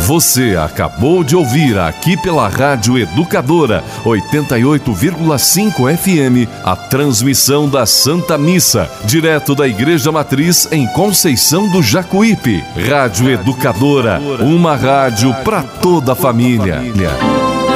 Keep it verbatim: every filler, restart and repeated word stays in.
Você acabou de ouvir aqui pela Rádio Educadora oitenta e oito vírgula cinco F M a transmissão da Santa Missa, direto da Igreja Matriz em Conceição do Jacuípe. Rádio Educadora, uma rádio para toda a família.